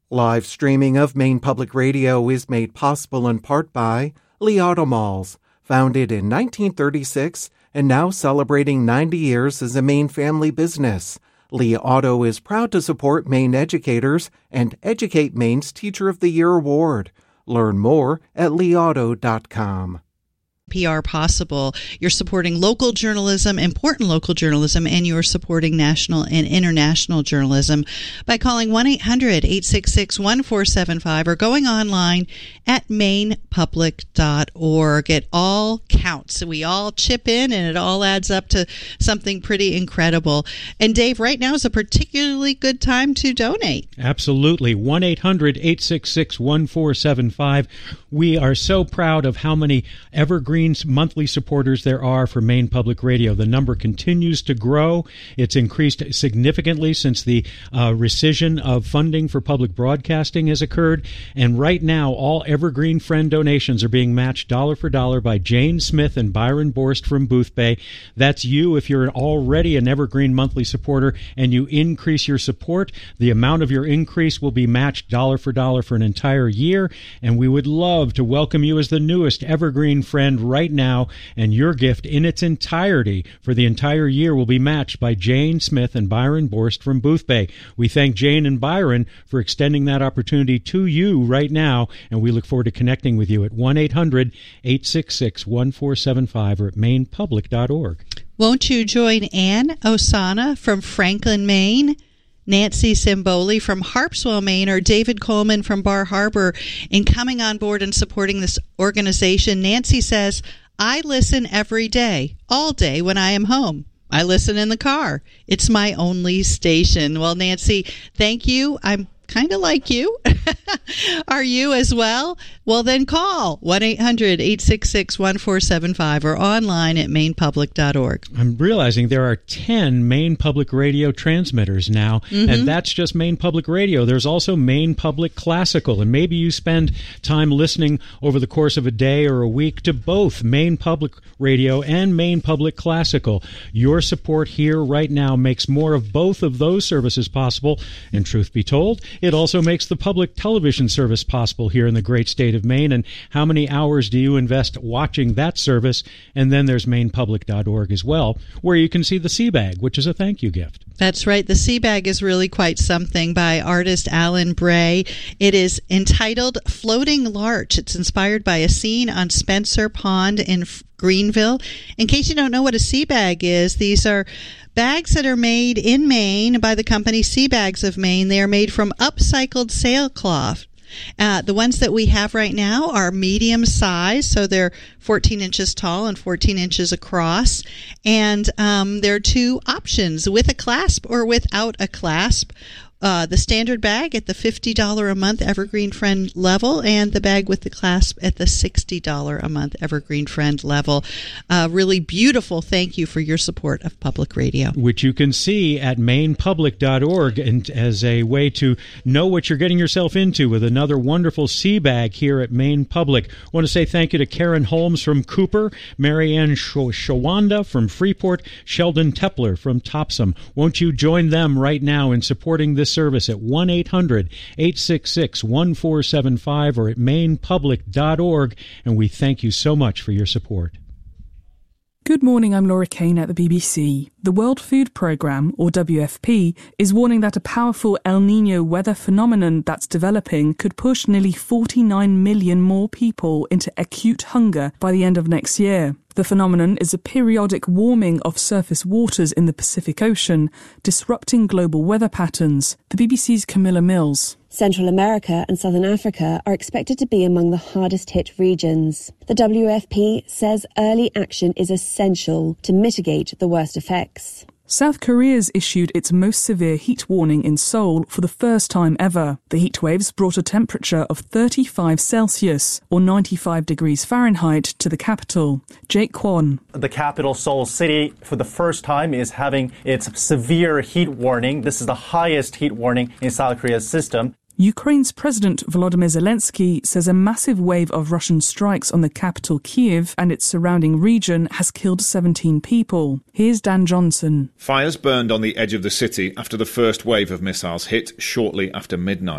Live streaming of Maine Public Radio is made possible in part by Lee Auto Malls, founded in 1936 and now celebrating 90 years as a Maine family business. Lee Auto is proud to support Maine educators and Educate Maine's Teacher of the Year Award. Learn more at leeauto.com. PR possible. You're supporting local journalism, important local journalism, and you're supporting national and international journalism by calling 1-800-866-1475 or going online at mainepublic.org. It all counts. We all chip in, and it all adds up to something pretty incredible. And Dave, right now is a particularly good time to donate. Absolutely. 1-800-866-1475. We are so proud of how many evergreen monthly supporters there are for Maine Public Radio. The number continues to grow. It's increased significantly since the rescission of funding for public broadcasting has occurred. And right now, all Evergreen Friend donations are being matched dollar for dollar by Jane Smith and Byron Borst from Boothbay. That's you if you're already an Evergreen monthly supporter and you increase your support. The amount of your increase will be matched dollar for dollar for an entire year. And we would love to welcome you as the newest Evergreen Friend right now, and your gift in its entirety for the entire year will be matched by Jane Smith and Byron Borst from Boothbay. We thank Jane and Byron for extending that opportunity to you right now, and we look forward to connecting with you at 1-800-866-1475 or at mainepublic.org. Won't you join Ann Osana from Franklin, Maine, Nancy Simboli from Harpswell, Maine, or David Coleman from Bar Harbor in coming on board and supporting this organization? Nancy says, I listen every day, all day when I am home. I listen in the car. It's my only station. Well, Nancy, thank you. I'm kind of like you. Are you as well? Well, then call 1-800-866-1475 or online at mainepublic.org. I'm realizing there are 10 Maine Public Radio transmitters now, and that's just Maine Public Radio. There's also Maine Public Classical, and maybe you spend time listening over the course of a day or a week to both Maine Public Radio and Maine Public Classical. Your support here right now makes more of both of those services possible, and truth be told, it also makes the public television service possible here in the great state of Maine. And how many hours do you invest watching that service? And then there's mainepublic.org as well, where you can see the Seabag, which is a thank you gift. That's right. The Seabag is really quite something, by artist Alan Bray. It is entitled Floating Larch. It's inspired by a scene on Spencer Pond in Greenville. In case you don't know what a Seabag is, these are bags that are made in Maine by the company Seabags of Maine. They are made from upcycled sailcloth. The ones that we have right now are medium size, so they're 14 inches tall and 14 inches across. And there are two options, with a clasp or without a clasp. The standard bag at the $50 a month Evergreen Friend level, and the bag with the clasp at the $60 a month Evergreen Friend level. Really beautiful thank you for your support of public radio, which you can see at mainepublic.org, and as a way to know what you're getting yourself into with another wonderful Seabag here at Maine Public. I want to say thank you to Karen Holmes from Cooper, Marianne Shawanda from Freeport, Sheldon Tepler from Topsom. Won't you join them right now in supporting this service at 1-800-866-1475 or at mainepublic.org, and we thank you so much for your support. Good morning, I'm Laura Kane at the BBC. The World Food Programme, or WFP, is warning that a powerful El Niño weather phenomenon that's developing could push nearly 49 million more people into acute hunger by the end of next year. The phenomenon is a periodic warming of surface waters in the Pacific Ocean, disrupting global weather patterns. The BBC's Camilla Mills. Central America and Southern Africa are expected to be among the hardest hit regions. The WFP says early action is essential to mitigate the worst effects. South Korea's issued its most severe heat warning in Seoul for the first time ever. The heat waves brought a temperature of 35 Celsius, or 95 degrees Fahrenheit, to the capital. Jake Kwon. The capital, Seoul City, for the first time is having its severe heat warning. This is the highest heat warning in South Korea's system. Ukraine's President Volodymyr Zelensky says a massive wave of Russian strikes on the capital Kyiv and its surrounding region has killed 17 people. Here's Dan Johnson. Fires burned on the edge of the city after the first wave of missiles hit shortly after midnight.